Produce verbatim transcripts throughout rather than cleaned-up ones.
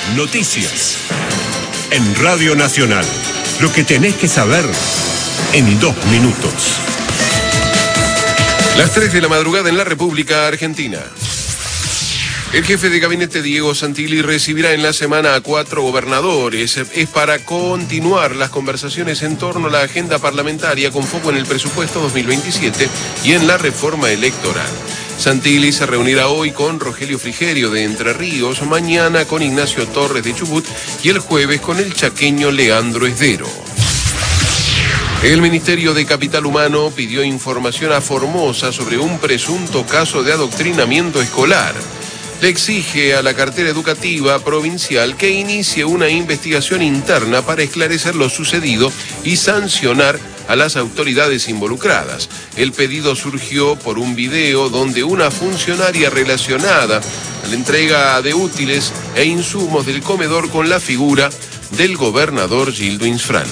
Noticias. En Radio Nacional. Lo que tenés que saber en dos minutos. Las tres de la madrugada en la República Argentina. El jefe de gabinete Diego Santilli recibirá en la semana a cuatro gobernadores. Es para continuar las conversaciones en torno a la agenda parlamentaria con foco en el presupuesto dos mil veintisiete y en la reforma electoral. Santilli se reunirá hoy con Rogelio Frigerio de Entre Ríos, mañana con Ignacio Torres de Chubut y el jueves con el chaqueño Leandro Esdero. El Ministerio de Capital Humano pidió información a Formosa sobre un presunto caso de adoctrinamiento escolar. Le exige a la cartera educativa provincial que inicie una investigación interna para esclarecer lo sucedido y sancionar a las autoridades involucradas. El pedido surgió por un video donde una funcionaria relacionada a la entrega de útiles e insumos del comedor con la figura del gobernador Gildo Insfrán.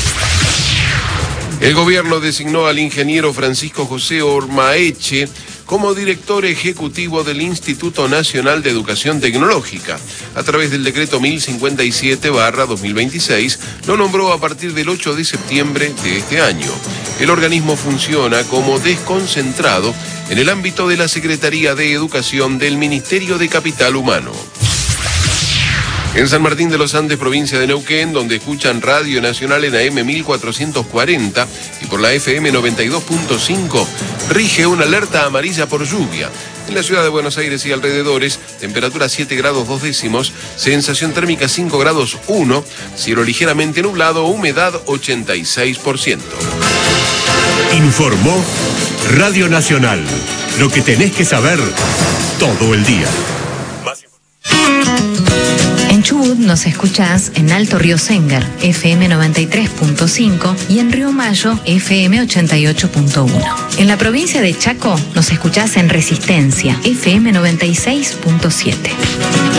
El gobierno designó al ingeniero Francisco José Ormaeche como director ejecutivo del Instituto Nacional de Educación Tecnológica. A través del decreto mil cincuenta y siete barra dos mil veintiséis, lo nombró a partir del ocho de septiembre de este año. El organismo funciona como desconcentrado en el ámbito de la Secretaría de Educación del Ministerio de Capital Humano. En San Martín de los Andes, provincia de Neuquén, donde escuchan Radio Nacional en A M mil cuatrocientos cuarenta y por la F M noventa y dos punto cinco, rige una alerta amarilla por lluvia. En la ciudad de Buenos Aires y alrededores, temperatura siete grados dos décimos, sensación térmica cinco grados uno, cielo ligeramente nublado, humedad ochenta y seis por ciento. Informó Radio Nacional. Lo que tenés que saber todo el día. En Chubut nos escuchás en Alto Río Sengar, F M noventa y tres punto cinco y en Río Mayo, F M ochenta y ocho punto uno. En la provincia de Chaco nos escuchás en Resistencia, F M noventa y seis punto siete.